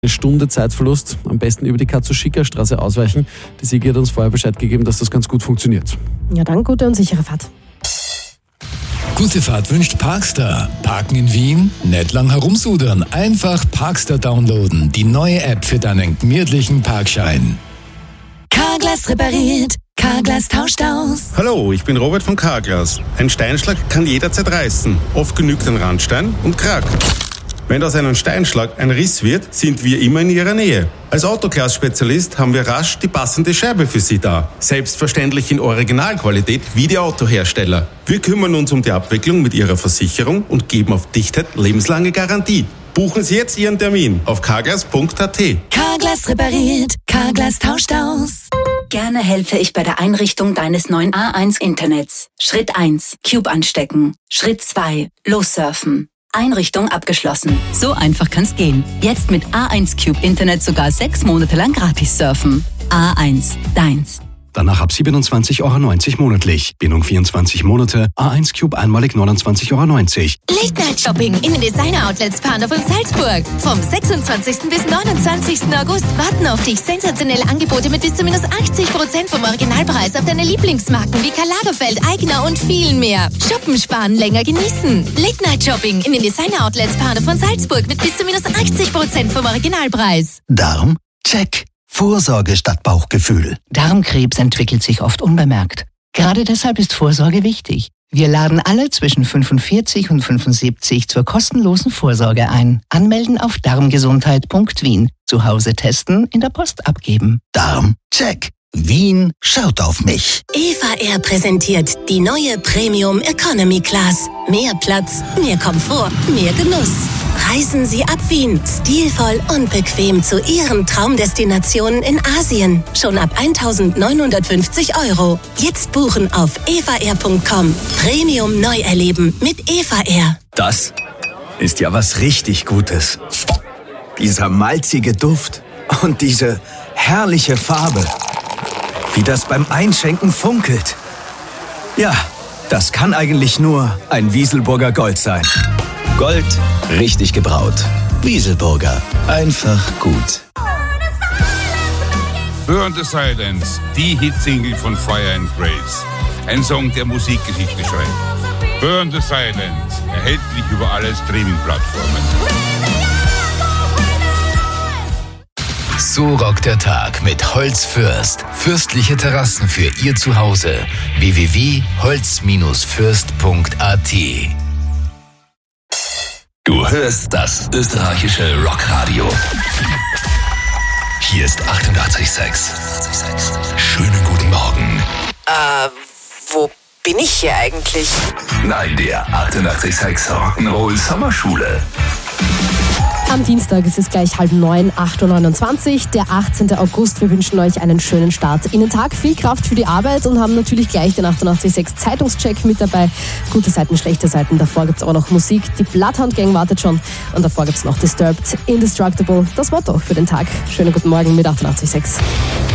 Eine Stunde Zeitverlust, am besten über die Katzuschika-Straße ausweichen. Die Sigi hat uns vorher Bescheid gegeben, dass das ganz gut funktioniert. Ja, dann gute und sichere Fahrt. Gute Fahrt wünscht Parkstar. Parken in Wien? Nicht lang herumsudern. Einfach Parkstar downloaden. Die neue App für deinen gemütlichen Parkschein. Carglass repariert. Carglass tauscht aus. Hallo, ich bin Robert von Carglass. Ein Steinschlag kann jederzeit reißen. Oft genügt ein Randstein und Krack. Wenn aus einem Steinschlag ein Riss wird, sind wir immer in Ihrer Nähe. Als Autoglas-Spezialist haben wir rasch die passende Scheibe für Sie da. Selbstverständlich in Originalqualität wie die Autohersteller. Wir kümmern uns um die Abwicklung mit Ihrer Versicherung und geben auf Dichtheit lebenslange Garantie. Buchen Sie jetzt Ihren Termin auf carglass.at. Carglass repariert. Carglass tauscht aus. Gerne helfe ich bei der Einrichtung deines neuen A1-Internets. Schritt 1. Cube anstecken. Schritt 2. Lossurfen. Einrichtung abgeschlossen. So einfach kann's gehen. Jetzt mit A1 Cube Internet sogar 6 Monate lang gratis surfen. A1, deins. Danach ab 27,90 € monatlich. Bindung 24 Monate. A1 Cube einmalig 29,90 €. Late-Night-Shopping in den Designer-Outlets Panov in Salzburg. Vom 26. bis 29. August warten auf dich sensationelle Angebote mit bis zu minus 80% vom Originalpreis auf deine Lieblingsmarken wie Karl Lagerfeld, Aigner und vielen mehr. Shoppen, sparen, länger genießen. Late-Night-Shopping in den Designer-Outlets Panov von Salzburg mit bis zu minus 80% vom Originalpreis. Darm? Check. Vorsorge statt Bauchgefühl. Darmkrebs entwickelt sich oft unbemerkt. Gerade deshalb ist Vorsorge wichtig. Wir laden alle zwischen 45 und 75 zur kostenlosen Vorsorge ein. Anmelden auf darmgesundheit.wien. Zu Hause testen, in der Post abgeben. Darm? Check. Wien schaut auf mich. Eva Air präsentiert die neue Premium Economy Class. Mehr Platz, mehr Komfort, mehr Genuss. Reisen Sie ab Wien, stilvoll und bequem zu Ihren Traumdestinationen in Asien. Schon ab 1.950 €. Jetzt buchen auf evaair.com. Premium neu erleben mit Eva Air. Das ist ja was richtig Gutes. Dieser malzige Duft und diese herrliche Farbe. Wie das beim Einschenken funkelt. Ja, das kann eigentlich nur ein Wieselburger Gold sein. Gold, richtig gebraut. Wieselburger, einfach gut. Burn the Silence, die Hitsingle von Fire and Grace. Ein Song, der Musikgeschichte schreibt. Burn the Silence, erhältlich über alle Streaming-Plattformen. So rockt der Tag mit Holz Fürst. Fürstliche Terrassen für Ihr Zuhause. www.holz-fürst.at. Du hörst das österreichische Rockradio. Hier ist 88,6. Schönen guten Morgen. Wo bin ich hier eigentlich? Nein, der 88,6 Rock'n'Roll Sommerschule. Am Dienstag ist es gleich 8:30, 8:29 Uhr, der 18. August. Wir wünschen euch einen schönen Start in den Tag, viel Kraft für die Arbeit und haben natürlich gleich den 88,6 Zeitungscheck mit dabei. Gute Seiten, schlechte Seiten. Davor gibt es aber noch Musik. Die Bloodhound Gang wartet schon und davor gibt es noch Disturbed, Indestructible. Das Motto für den Tag. Schönen guten Morgen mit 88,6.